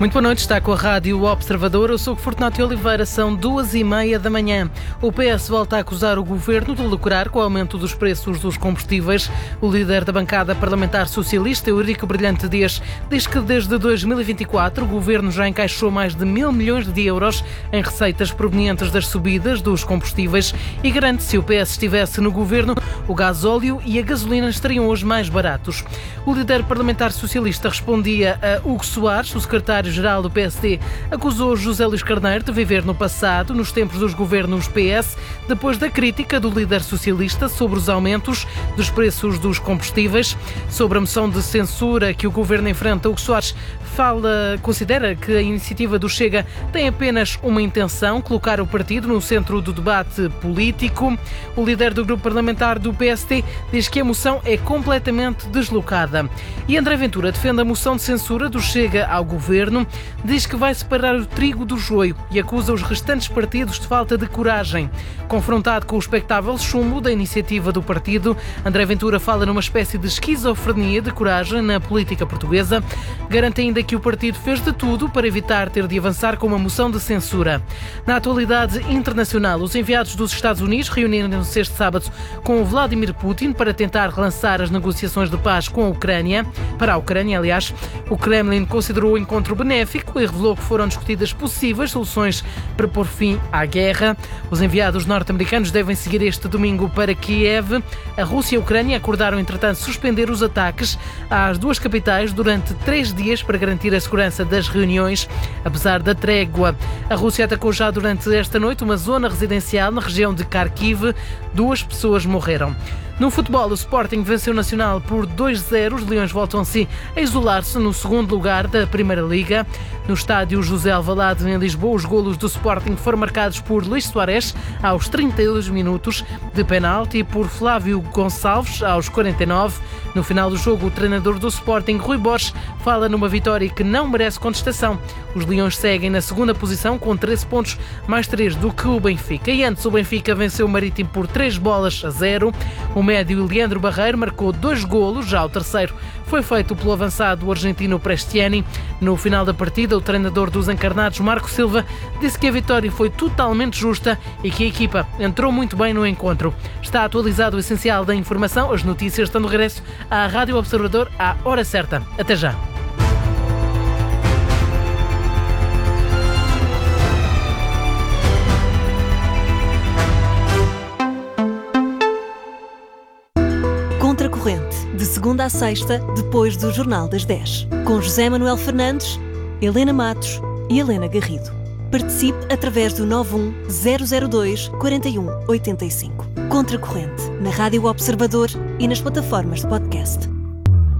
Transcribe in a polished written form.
Muito boa noite, está com a Rádio Observador. Eu sou o Fortunato Oliveira, são 2h30 da manhã. O PS volta a acusar o Governo de lucrar com o aumento dos preços dos combustíveis. O líder da bancada parlamentar socialista, Eurico Brilhante Dias, diz que desde 2024 o Governo já encaixou mais de 1.000 milhões de euros em receitas provenientes das subidas dos combustíveis e garante que se o PS estivesse no Governo, o gasóleo e a gasolina estariam hoje mais baratos. O líder parlamentar socialista respondia a Hugo Soares, o secretário-geral do PSD, acusou José Luís Carneiro de viver no passado, nos tempos dos governos PS, depois da crítica do líder socialista sobre os aumentos dos preços dos combustíveis. Sobre a moção de censura que o governo enfrenta, Hugo Soares considera que a iniciativa do Chega tem apenas uma intenção: colocar o partido no centro do debate político. O líder do grupo parlamentar do PSD diz que a moção é completamente deslocada. E André Ventura defende a moção de censura do Chega ao governo, diz que vai separar o trigo do joio e acusa os restantes partidos de falta de coragem. Confrontado com o expectável chumbo da iniciativa do partido, André Ventura fala numa espécie de esquizofrenia de coragem na política portuguesa. Garante ainda que o partido fez de tudo para evitar ter de avançar com uma moção de censura. Na atualidade internacional, os enviados dos Estados Unidos reuniram-se este sábado com Vladimir Putin para tentar relançar as negociações de paz com a Ucrânia. Para a Ucrânia, aliás, o Kremlin considerou o encontro benéfico e revelou que foram discutidas possíveis soluções para pôr fim à guerra. Os enviados norte-americanos devem seguir este domingo para Kiev. A Rússia e a Ucrânia acordaram, entretanto, suspender os ataques às duas capitais durante 3 dias para garantir a segurança das reuniões, apesar da trégua. A Rússia atacou já durante esta noite uma zona residencial na região de Kharkiv. 2 pessoas morreram. No futebol, o Sporting venceu o Nacional por 2-0. Os Leões voltam-se a isolar-se no segundo lugar da Primeira Liga. No estádio José Alvalade, em Lisboa, os golos do Sporting foram marcados por Luís Soares aos 32 minutos de penalti e por Flávio Gonçalves aos 49. No final do jogo, o treinador do Sporting, Rui Borges, fala numa vitória que não merece contestação. Os Leões seguem na segunda posição com 13 pontos, mais 3 do que o Benfica. E antes, o Benfica venceu o Marítimo por 3-0. O médio Leandro Barreiro marcou 2 golos, já o terceiro foi feito pelo avançado argentino Prestiani. No final da partida, o treinador dos encarnados, Marco Silva, disse que a vitória foi totalmente justa e que a equipa entrou muito bem no encontro. Está atualizado o essencial da informação. As notícias estão de regresso à Rádio Observador à hora certa. Até já. Contracorrente, de segunda a sexta, depois do Jornal das 10. Com José Manuel Fernandes, Helena Matos e Helena Garrido. Participe através do 91002-4185. Contracorrente, na Rádio Observador e nas plataformas de podcast.